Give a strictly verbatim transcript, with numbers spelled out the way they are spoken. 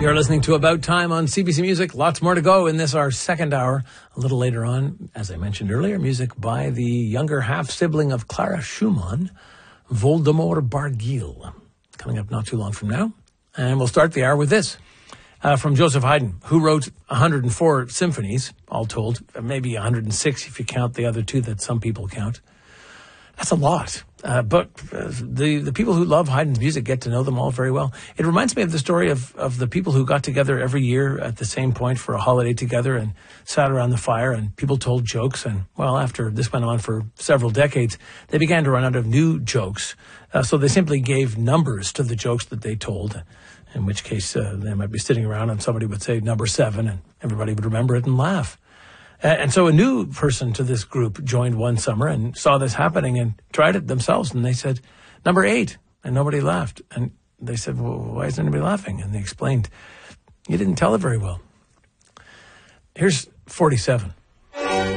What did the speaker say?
You're listening to About Time on C B C Music. Lots more to go in this, our second hour. A little later on, as I mentioned earlier, music by the younger half-sibling of Clara Schumann, Voldemort Barguil. Coming up not too long from now. And we'll start the hour with this. Uh, from Joseph Haydn, who wrote one hundred four symphonies, all told. Maybe one hundred six if you count the other two that some people count. That's a lot. Uh, but uh, the, the people who love Haydn's music get to know them all very well. It reminds me of the story of, of the people who got together every year at the same point for a holiday together and sat around the fire and people told jokes. And, well, after this went on for several decades, they began to run out of new jokes. Uh, so they simply gave numbers to the jokes that they told, in which case uh, they might be sitting around and somebody would say number seven and everybody would remember it and laugh. And so a new person to this group joined one summer and saw this happening and tried it themselves. And they said, number eight. And nobody laughed. And they said, well, why isn't anybody laughing? And they explained, you didn't tell it very well. Here's forty-seven.